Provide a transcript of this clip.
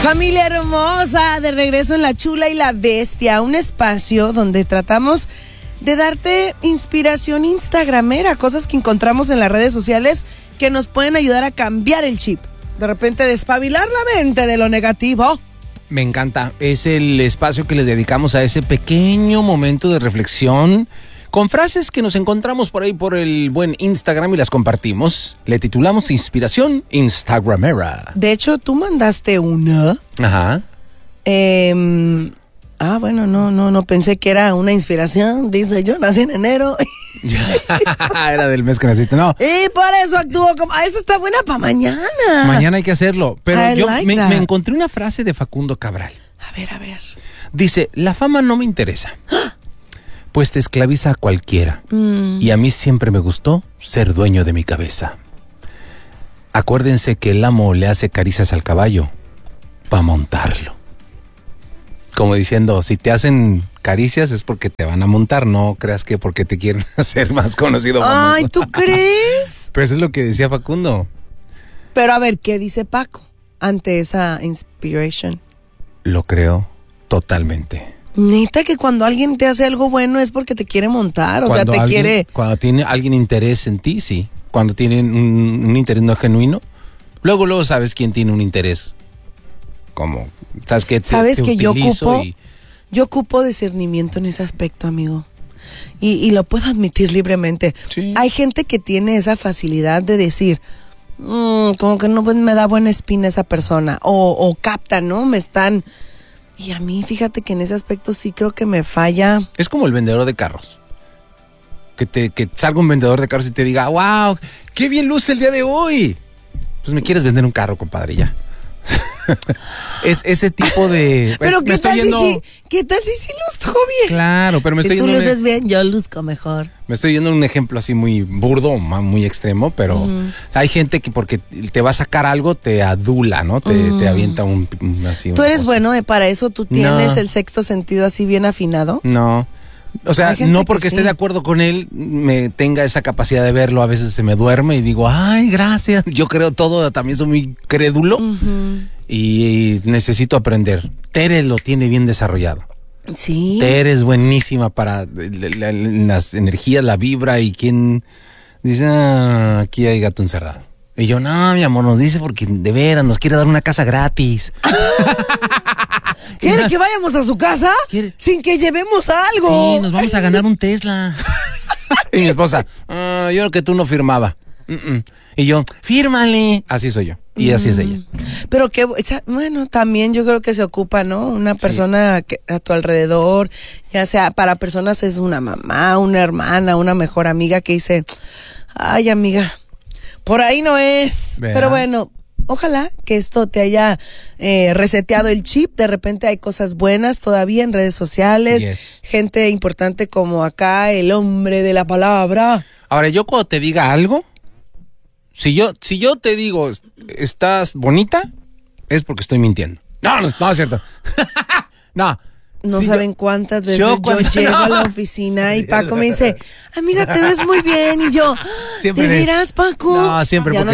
Familia hermosa, de regreso en La Chula y la Bestia, un espacio donde tratamos de darte inspiración instagramera, cosas que encontramos en las redes sociales que nos pueden ayudar a cambiar el chip, de repente despabilar la mente de lo negativo. Me encanta, es el espacio que le dedicamos a ese pequeño momento de reflexión con frases que nos encontramos por ahí por el buen Instagram y las compartimos. Le titulamos Inspiración Instagramera. De hecho, tú mandaste una. Ajá. Bueno, no pensé que era una inspiración. Dice, yo nací en enero. Era del mes que naciste, no. Y por eso actúo como... esta está buena para mañana. Mañana hay que hacerlo. Pero yo like me encontré una frase de Facundo Cabral. A ver. Dice, la fama no me interesa. Pues te esclaviza a cualquiera. Y a mí siempre me gustó ser dueño de mi cabeza. Acuérdense que el amo le hace caricias al caballo para montarlo. Como diciendo, si te hacen caricias es porque te van a montar, no creas que porque te quieren hacer más conocido. Famoso. Ay, ¿tú crees? Pero eso es lo que decía Facundo. Pero a ver, ¿qué dice Paco ante esa inspiration? Lo creo totalmente. Neta que cuando alguien te hace algo bueno es porque te quiere montar, Cuando tiene alguien interés en ti, sí. Cuando tienen un interés no genuino, luego sabes quién tiene un interés. Como, ¿sabes qué? ¿Sabes que yo ocupo discernimiento en ese aspecto, amigo? Y lo puedo admitir libremente. Sí. Hay gente que tiene esa facilidad de decir, como que no me da buena espina esa persona, o capta, ¿no? Y a mí, fíjate que en ese aspecto sí creo que me falla. Es como el vendedor de carros. Que salga un vendedor de carros y te diga, wow, qué bien luce el día de hoy. Pues me quieres vender un carro, compadre, ya. Es ese tipo de... Pero ¿qué tal si luzco bien? Claro, pero me estoy yendo... Si tú luces bien, yo luzco mejor. Me estoy yendo un ejemplo así muy burdo, muy extremo, pero hay gente que porque te va a sacar algo te adula, ¿no? Te avienta así. ¿Tú eres bueno para eso? ¿Tú tienes el sexto sentido así bien afinado? No. O sea, no porque esté de acuerdo con él me tenga esa capacidad de verlo. A veces se me duerme y digo, ay, gracias. Yo creo todo, también soy muy crédulo y necesito aprender. Tere lo tiene bien desarrollado. Sí. Tere es buenísima para las energías, la vibra y quien dice, aquí hay gato encerrado. Y yo, no, mi amor, nos dice porque de veras nos quiere dar una casa gratis. ¿Quiere que vayamos a su casa? Sin que llevemos algo. Sí, nos vamos a ganar un Tesla. Y mi esposa, yo creo que tú no firmaba. Y yo, fírmale. Así soy yo. Y así es ella. Pero que, bueno, también yo creo que se ocupa, ¿no? Una persona a tu alrededor, ya sea para personas es una mamá, una hermana, una mejor amiga que dice, ay, amiga, por ahí no es. ¿Verdad? Pero bueno, ojalá que esto te haya reseteado el chip. De repente hay cosas buenas todavía en redes sociales. Yes. Gente importante como acá, el hombre de la palabra. Ahora, yo cuando te diga algo, si yo te digo, estás bonita, es porque estoy mintiendo. No es cierto. No. No saben cuántas veces yo llego a la oficina y Paco me dice, amiga, te ves muy bien. Y yo, ¿de veras, Paco? No, siempre.